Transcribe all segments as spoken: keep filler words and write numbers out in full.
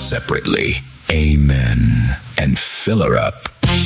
separately. Amen. And fill her up.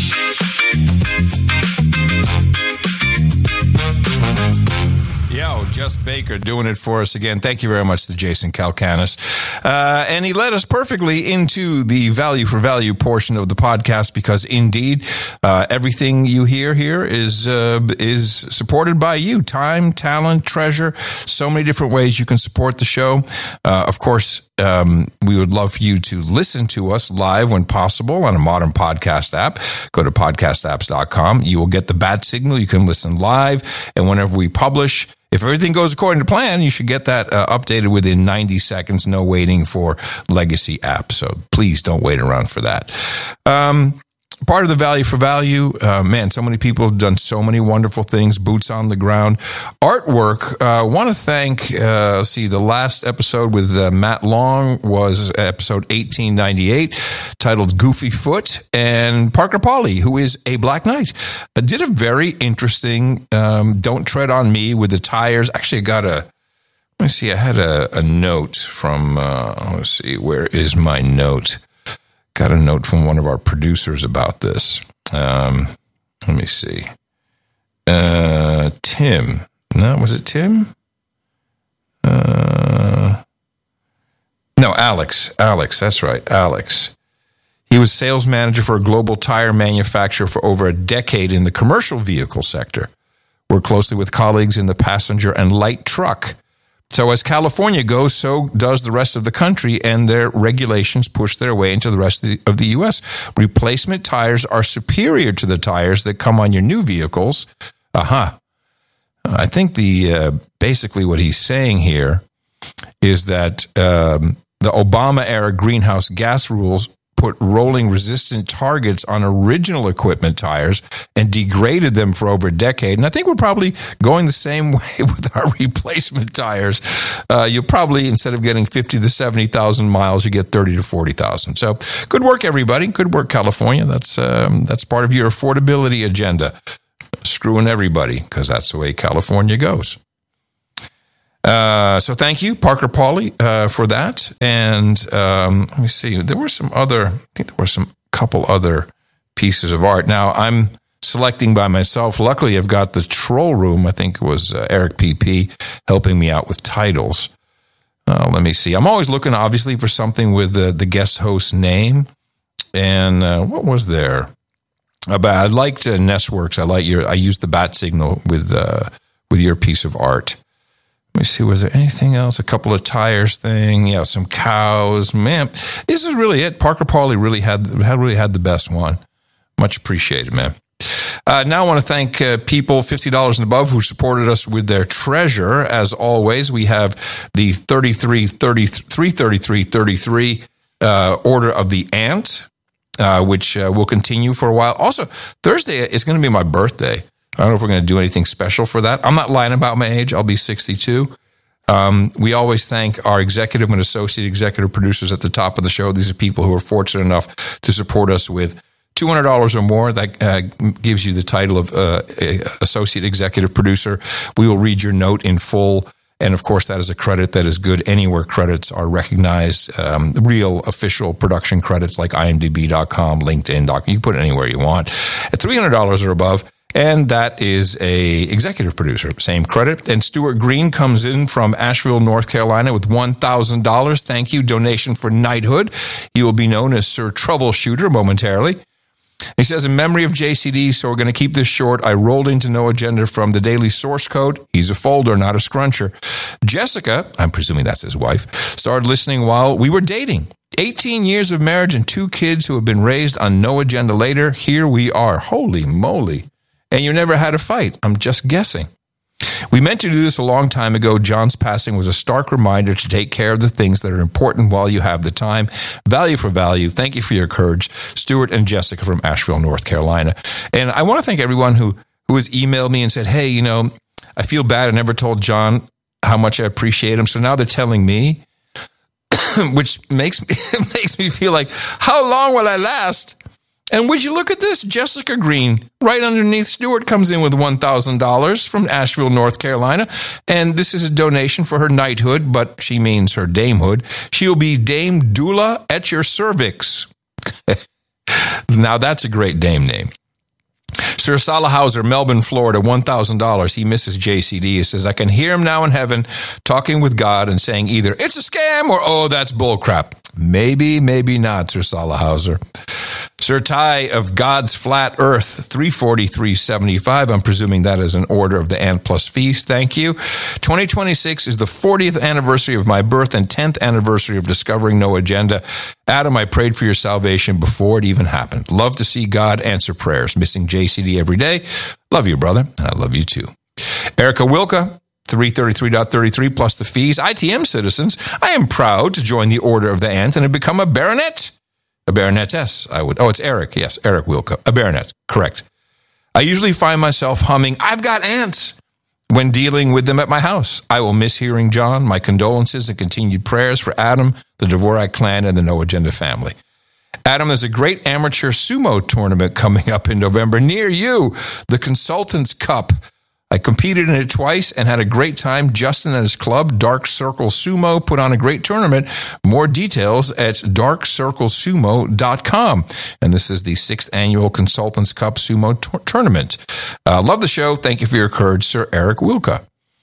Yo, Jess Baker doing it for us again. Thank you very much to Jason Calcanis. Uh, and he led us perfectly into the value for value portion of the podcast because indeed, uh, everything you hear here is, uh, is supported by you. Time, talent, treasure, so many different ways you can support the show. Uh, of course, Um, we would love for you to listen to us live when possible on a modern podcast app. Go to podcast apps dot com. You will get the bat signal. You can listen live. And whenever we publish, if everything goes according to plan, you should get that uh, updated within ninety seconds. No waiting for legacy apps. So please don't wait around for that. Um, Part of the value for value, uh, man, so many people have done so many wonderful things, boots on the ground. Artwork, I uh, want to thank, uh, let's see, the last episode with uh, Matt Long was episode eighteen ninety-eight, titled Goofy Foot, and Parker Pauly, who is a Black Knight, uh, did a very interesting um, Don't Tread on Me with the tires. Actually, I got a, let me see, I had a, a note from, uh, let's see, where is my note? Got a note from one of our producers about this. Um, let me see. Uh, Tim. No, was it Tim? Uh, no, Alex. Alex, that's right, Alex. He was sales manager for a global tire manufacturer for over a decade in the commercial vehicle sector. Worked closely with colleagues in the passenger and light truck. So as California goes, so does the rest of the country, and their regulations push their way into the rest of the, of the U S. Replacement tires are superior to the tires that come on your new vehicles. Aha. Uh-huh. I think the uh, basically what he's saying here is that um, the Obama-era greenhouse gas rules put rolling resistant targets on original equipment tires and degraded them for over a decade. And I think we're probably going the same way with our replacement tires. Uh, you'll probably, instead of getting fifty to seventy thousand miles, you get thirty to forty thousand. So good work, everybody. Good work, California. That's, um, that's part of your affordability agenda. Screwing everybody, because that's the way California goes. Uh, so thank you, Parker Pauly, uh, for that. And um, let me see, there were some other, I think there were some couple other pieces of art. Now, I'm selecting by myself. Luckily, I've got the Troll Room. I think it was uh, Eric P P helping me out with titles. Uh, let me see. I'm always looking, obviously, for something with the, the guest host's name. And uh, what was there? About, I liked uh, Nestworks. I like your. I used the bat signal with uh, with your piece of art. Let me see, was there anything else? A couple of tires thing, yeah, some cows. Man, this is really it. Parker Pauly really had, had really had the best one. Much appreciated, man. Uh, now I want to thank uh, people fifty dollars and above who supported us with their treasure. As always, we have the thirty-three thirty-three thirty-three thirty-three uh, Order of the Ant, uh, which uh, will continue for a while. Also, Thursday is going to be my birthday. I don't know if we're going to do anything special for that. I'm not lying about my age. I'll be sixty-two. Um, we always thank our executive and associate executive producers at the top of the show. These are people who are fortunate enough to support us with two hundred dollars or more. That uh, gives you the title of uh, associate executive producer. We will read your note in full. And, of course, that is a credit that is good anywhere credits are recognized. Um, real official production credits like I M D B dot com, LinkedIn dot com. You can put it anywhere you want. At three hundred dollars or above, and that is a executive producer. Same credit. And Stuart Green comes in from Asheville, North Carolina with one thousand dollars. Thank you. Donation for knighthood. He will be known as Sir Troubleshooter momentarily. He says, in memory of J C D, so we're going to keep this short, I rolled into No Agenda from the Daily Source Code. He's a folder, not a scruncher. Jessica, I'm presuming that's his wife, started listening while we were dating. eighteen years of marriage and two kids who have been raised on No Agenda later. Here we are. Holy moly. And you never had a fight. I'm just guessing. We meant to do this a long time ago. John's passing was a stark reminder to take care of the things that are important while you have the time. Value for value. Thank you for your courage. Stuart and Jessica from Asheville, North Carolina. And I want to thank everyone who, who has emailed me and said, hey, you know, I feel bad. I never told John how much I appreciate him. So now they're telling me, which makes me, makes me feel like, how long will I last? And would you look at this? Jessica Green, right underneath Stuart, comes in with one thousand dollars from Asheville, North Carolina. And this is a donation for her knighthood, but she means her damehood. She will be Dame Dula at your cervix. Now, that's a great dame name. Sir Salahauser, Melbourne, Florida, one thousand dollars. He misses J C D. He says, I can hear him now in heaven talking with God and saying either it's a scam or, oh, that's bullcrap. Maybe, maybe not, Sir Salahauser. Sir Ty of God's Flat Earth, three forty-three seventy-five. I'm presuming that is an order of the Ant Plus feast. Thank you. twenty twenty-six is the fortieth anniversary of my birth and tenth anniversary of discovering No Agenda. Adam, I prayed for your salvation before it even happened. Love to see God answer prayers. Missing J C D every day. Love you, brother. And I love you too. Erica Wilka, three thirty-three thirty-three plus the fees. I T M citizens, I am proud to join the Order of the Ant and have become a baronet. A baronetess, I would. Oh, it's Eric. Yes, Eric Wilka. A baronet. Correct. I usually find myself humming, I've got ants, when dealing with them at my house. I will miss hearing John. My condolences and continued prayers for Adam, the Dvorak clan, and the No Agenda family. Adam, there's a great amateur sumo tournament coming up in November near you, the Consultants Cup. I competed in it twice and had a great time. Justin and his club, Dark Circle Sumo, put on a great tournament. More details at dark circle sumo dot com. And this is the sixth annual Consultants Cup Sumo t- tournament. Uh, love the show. Thank you for your courage, Sir Eric Wilka.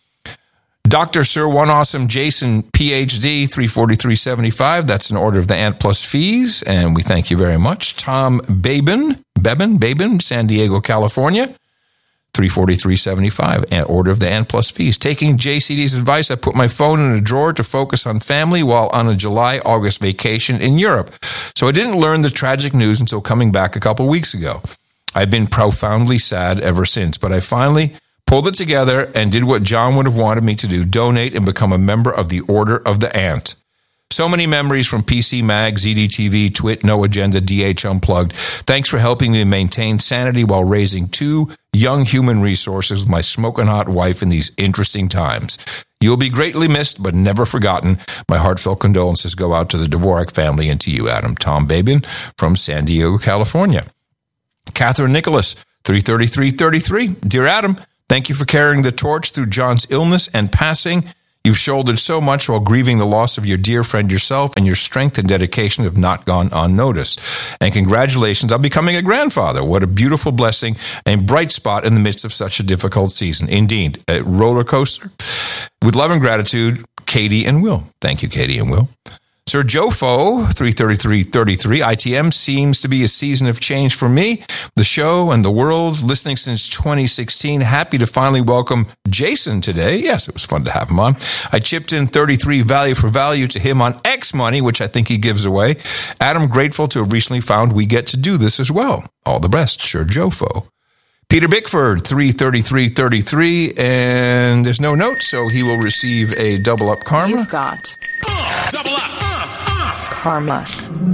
Doctor Sir One Awesome Jason, P H D, three forty-three seventy-five. That's an order of the Ant Plus fees, and we thank you very much. Tom Babin, Bebin, Babin, San Diego, California. three forty-three seventy-five, and order of the Ant Plus fees. Taking J C D's advice, I put my phone in a drawer to focus on family while on a July-August vacation in Europe. So I didn't learn the tragic news until coming back a couple weeks ago. I've been profoundly sad ever since, but I finally pulled it together and did what John would have wanted me to do, donate and become a member of the Order of the Ant. So many memories from P C Mag, Z D T V, Twit, No Agenda, D H Unplugged. Thanks for helping me maintain sanity while raising two young human resources with my smoking hot wife in these interesting times. You'll be greatly missed, but never forgotten. My heartfelt condolences go out to the Dvorak family and to you, Adam. Tom Babin from San Diego, California. Catherine Nicholas, three thirty-three thirty-three. Dear Adam, thank you for carrying the torch through John's illness and passing. You've shouldered so much while grieving the loss of your dear friend yourself, and your strength and dedication have not gone unnoticed. And congratulations on becoming a grandfather. What a beautiful blessing and bright spot in the midst of such a difficult season. Indeed, a roller coaster. With love and gratitude, Katie and Will. Thank you, Katie and Will. Sir Jofo, three thirty-three thirty-three. I T M seems to be a season of change for me, the show, and the world. Listening since twenty sixteen. Happy to finally welcome Jason today. Yes, it was fun to have him on. I chipped in thirty-three value for value to him on X Money, which I think he gives away. Adam, grateful to have recently found we get to do this as well. All the best, Sir Jofo. Peter Bickford, three thirty-three thirty-three, and there's no note, so he will receive a double up karma. You've got Uh, double up. Uh, uh. karma.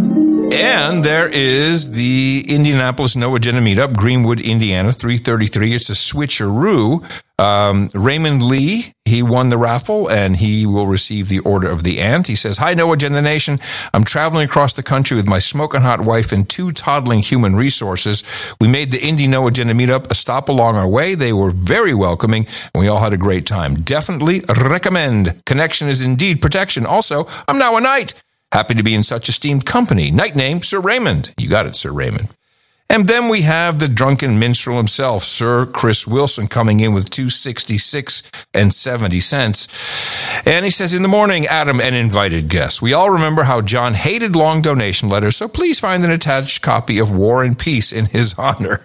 And there is the Indianapolis No Agenda Meetup, Greenwood, Indiana, three thirty-three. It's a switcheroo. Um, Raymond Lee, he won the raffle, and he will receive the Order of the Ant. He says, Hi, No Agenda Nation. I'm traveling across the country with my smoking hot wife and two toddling human resources. We made the Indy No Agenda Meetup a stop along our way. They were very welcoming, and we all had a great time. Definitely recommend. Connection is indeed protection. Also, I'm now a knight. Happy to be in such esteemed company. Knight name, Sir Raymond. You got it, Sir Raymond. And then we have the drunken minstrel himself, Sir Chris Wilson, coming in with two sixty-six and seventy cents. And he says, in the morning, Adam and invited guests. We all remember how John hated long donation letters, so please find an attached copy of War and Peace in his honor.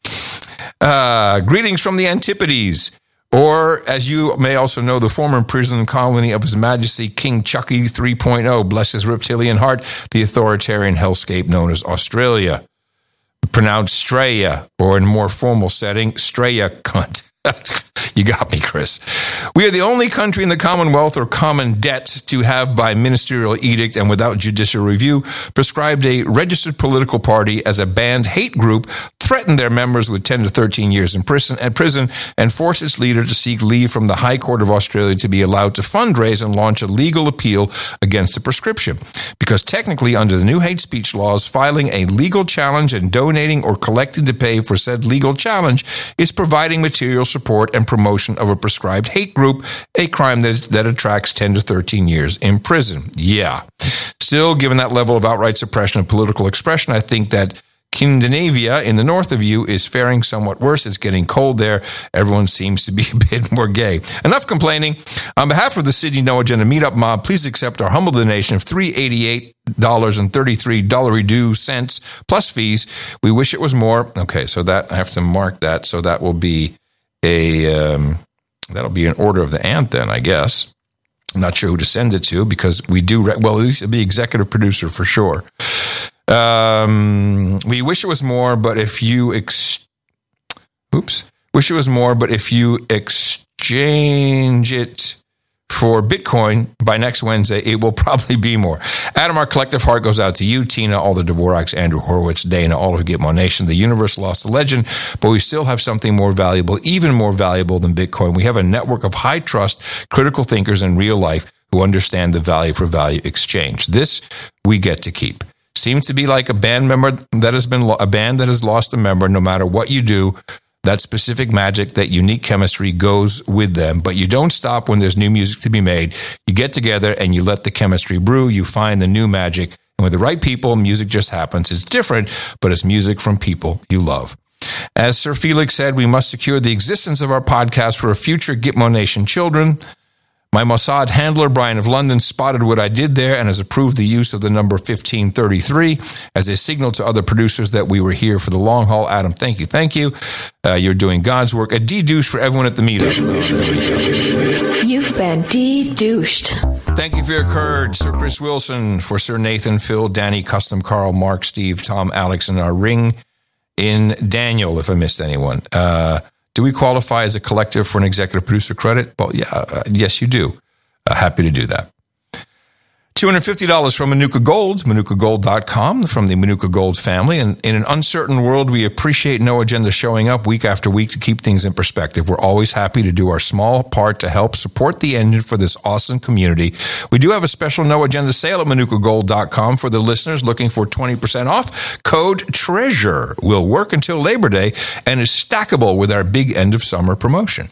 Uh, greetings from the Antipodes. Or, as you may also know, the former prison colony of His Majesty King Chucky three point oh, bless his reptilian heart, the authoritarian hellscape known as Australia. Pronounced Straya, or in more formal setting, Straya cunt. You got me, Chris. We are the only country in the Commonwealth or common debt to have, by ministerial edict and without judicial review, prescribed a registered political party as a banned hate group, threatened their members with ten to thirteen years in prison, at prison and forced its leader to seek leave from the High Court of Australia to be allowed to fundraise and launch a legal appeal against the prescription. Because technically, under the new hate speech laws, filing a legal challenge and donating or collecting to pay for said legal challenge is providing material support and promotion of a prescribed hate group, a crime that, that attracts ten to thirteen years in prison. Yeah. Still, given that level of outright suppression of political expression, I think that Scandinavia in the north of you is faring somewhat worse. It's getting cold there. Everyone seems to be a bit more gay. Enough complaining. On behalf of the Sydney No Agenda Meetup Mob, please accept our humble donation of three hundred eighty-eight dollars and thirty-three cents plus fees. We wish it was more. Okay, so that I have to mark that. So that will be a um, that'll be an order of the ant then, I guess. I'm not sure who to send it to because we do, re- well, at least it'll be executive producer for sure. Um, we wish it was more, but if you, ex- oops, wish it was more, but if you exchange it for Bitcoin by next Wednesday, it will probably be more. Adam, our collective heart goes out to you, Tina, all the Dvoraks, Andrew Horowitz, Dana, all of Gitmo Nation. The universe lost a legend, but we still have something more valuable, even more valuable than Bitcoin. We have a network of high trust, critical thinkers in real life who understand the value for value exchange. This we get to keep. Seems to be like a band member that has been lo- a band that has lost a member. No matter what you do, that specific magic, that unique chemistry goes with them. But you don't stop when there's new music to be made. You get together and you let the chemistry brew. You find the new magic. And with the right people, music just happens. It's different, but it's music from people you love. As Sir Felix said, we must secure the existence of our podcast for a future Gitmo Nation children. My Mossad handler, Brian of London, spotted what I did there and has approved the use of the number fifteen thirty-three as a signal to other producers that we were here for the long haul. Adam, thank you, thank you. Uh, you're doing God's work. A de-douche for everyone at the meetup. You've been de-douched. Thank you for your courage, Sir Chris Wilson, for Sir Nathan, Phil, Danny, Custom, Carl, Mark, Steve, Tom, Alex, and our ring in Daniel, if I missed anyone. Uh, Do we qualify as a collective for an executive producer credit? Well, yeah, uh, yes, you do. Uh, happy to do that. two hundred fifty dollars from Manuka Gold, manuka gold dot com, from the Manuka Gold family. And in an uncertain world, we appreciate No Agenda showing up week after week to keep things in perspective. We're always happy to do our small part to help support the engine for this awesome community. We do have a special No Agenda sale at manuka gold dot com for the listeners looking for twenty percent off. Code TREASURE will work until Labor Day and is stackable with our big end of summer promotion.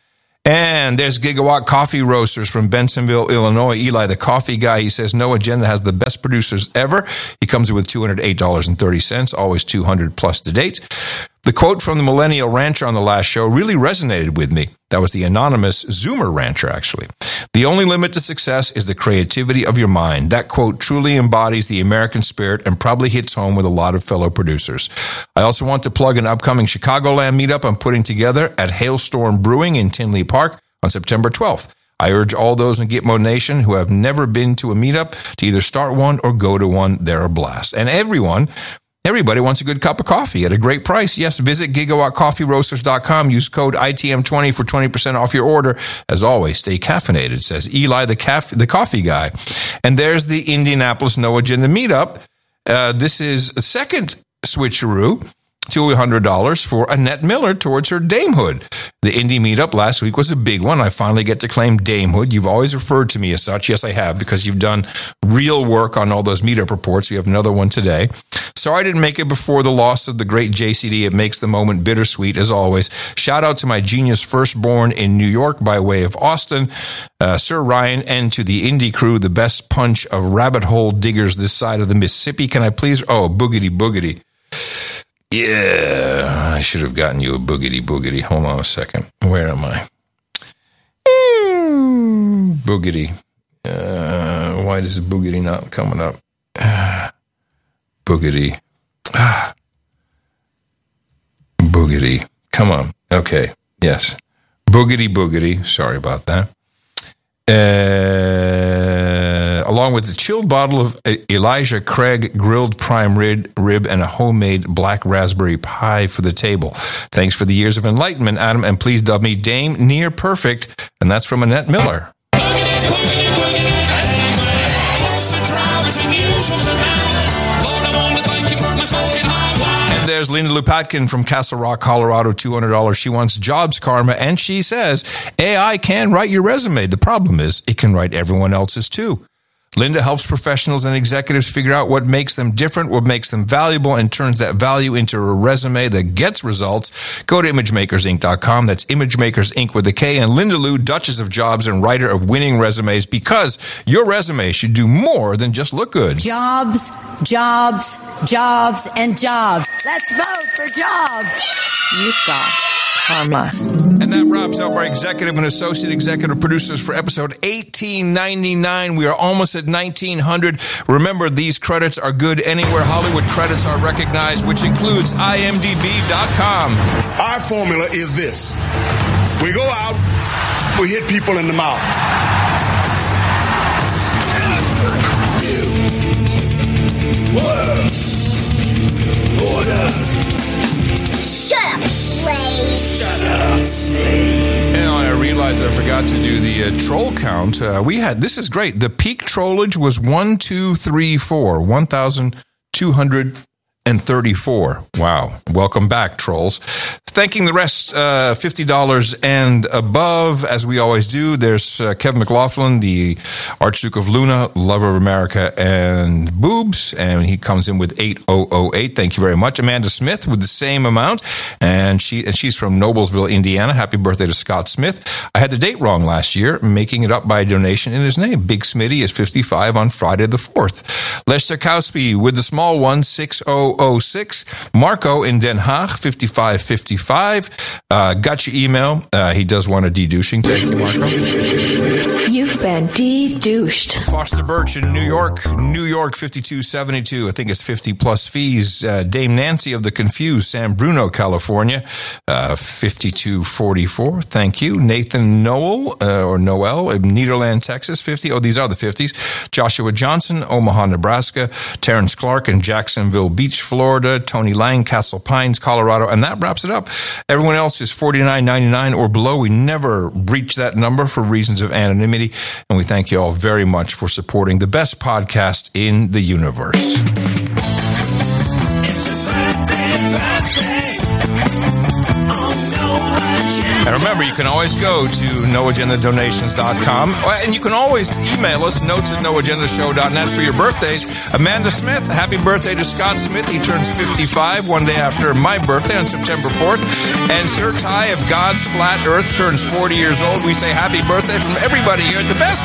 And there's Gigawatt Coffee Roasters from Bensonville, Illinois. Eli, the coffee guy, he says, No Agenda has the best producers ever. He comes in with two hundred eight dollars and thirty cents, always two hundred plus to date. The quote from the Millennial Rancher on the last show really resonated with me. That was the anonymous Zoomer Rancher, actually. The only limit to success is the creativity of your mind. That quote truly embodies the American spirit and probably hits home with a lot of fellow producers. I also want to plug an upcoming Chicagoland meetup I'm putting together at Hailstorm Brewing in Tinley Park on September twelfth. I urge all those in Gitmo Nation who have never been to a meetup to either start one or go to one. They're a blast. And everyone... Everybody wants a good cup of coffee at a great price. Yes, visit gigawatt coffee roasters dot com. Use code I T M twenty for twenty percent off your order. As always, stay caffeinated, says Eli, the, caf- the coffee guy. And there's the Indianapolis No Agenda meetup. Uh, this is a second switcheroo to one hundred dollars for Annette Miller towards her damehood. The indie meetup last week was a big one. I finally get to claim damehood. You've always referred to me as such. Yes, I have, because you've done real work on all those meetup reports. We have another one today. Sorry I didn't make it before the loss of the great J C D. It makes the moment bittersweet, as always. Shout out to my genius firstborn in New York by way of Austin, uh, Sir Ryan, and to the indie crew, the best punch of rabbit hole diggers this side of the Mississippi. Can I please? Oh, boogity boogity. Yeah, I should have gotten you a boogity boogity. Hold on a second. Where am I? Mm, boogity. Uh, why is the boogity not coming up? Uh, boogity. Ah. Boogity. Come on. Okay. Yes. Boogity boogity. Sorry about that. Uh, along with a chilled bottle of Elijah Craig grilled prime rib, rib and a homemade black raspberry pie for the table. Thanks for the years of enlightenment, Adam, and please dub me Dame Near Perfect. And that's from Annette Miller. And there's Linda Lupatkin from Castle Rock, Colorado, two hundred dollars. She wants jobs karma, and she says, A I can write your resume. The problem is it can write everyone else's too. Linda helps professionals and executives figure out what makes them different, what makes them valuable, and turns that value into a resume that gets results. Go to image makers inc dot com. That's Imagemakers Incorporated with a K. And Linda Lou, Duchess of Jobs and writer of winning resumes, because your resume should do more than just look good. Jobs, jobs, jobs, and jobs. Let's vote for jobs. You've got karma. And that wraps up our executive and associate executive producers for episode eighteen ninety-nine. We are almost at nineteen hundred. Remember, these credits are good anywhere Hollywood credits are recognized, which includes I M D B dot com. Our formula is this. We go out, we hit people in the mouth. Order. Shut up, slave. Shut up, slave. And I realized I forgot to do the uh, troll count. Uh, we had, this is great. The peak trollage was one, two, three, four, one thousand two hundred thirty-four. Wow. Welcome back, trolls. Thanking the rest, uh, fifty dollars and above, as we always do. There's uh, Kevin McLaughlin, the Archduke of Luna, lover of America and boobs, and he comes in with eight thousand eight. Thank you very much. Amanda Smith with the same amount, and she and she's from Noblesville, Indiana. Happy birthday to Scott Smith. I had the date wrong last year, making it up by a donation in his name. Big Smitty is fifty-five on Friday the fourth. Les Tarkowski with the small one, six thousand six. Marco in Den Haag, fifty-five fifty-five. Uh, got your email. Uh, he does want a de-douching. Thank you, Marco. You've been de-douched. Foster Birch in New York, New York, fifty-two seventy-two. I think it's fifty plus fees. Uh, Dame Nancy of the Confused, San Bruno, California, uh, fifty-two forty-four. Thank you. Nathan Noel, uh, or Noel, in Nederland, Texas, fifty. Oh, these are the fifties. Joshua Johnson, Omaha, Nebraska. Terrence Clark in Jacksonville Beach, Florida. Tony Lang, Castle Pines, Colorado. And that wraps it up. Everyone else is forty-nine ninety-nine or below. We never reach that number for reasons of anonymity. And we thank you all very much for supporting the best podcast in the universe. It's your birthday, birthday. And remember, you can always go to no agenda donations dot com, and you can always email us, notes at no agenda show dot net for your birthdays. Amanda Smith, happy birthday to Scott Smith. He turns fifty-five one day after my birthday on September fourth. And Sir Ty of God's Flat Earth turns forty years old. We say happy birthday from everybody here at the best